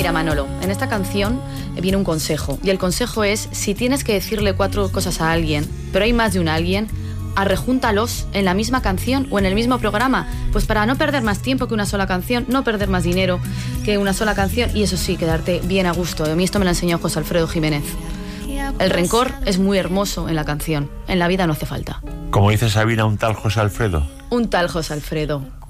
Mira, Manolo, en esta canción viene un consejo. Y el consejo es, si tienes que decirle 4 cosas a alguien, pero hay más de un alguien, arrejúntalos en la misma canción o en el mismo programa, pues para no perder más tiempo que una sola canción, no perder más dinero que una sola canción, y eso sí, quedarte bien a gusto. A mí esto me lo enseñó José Alfredo Jiménez. El rencor es muy hermoso en la canción, en la vida no hace falta. Como dice Sabina, un tal José Alfredo. Un tal José Alfredo.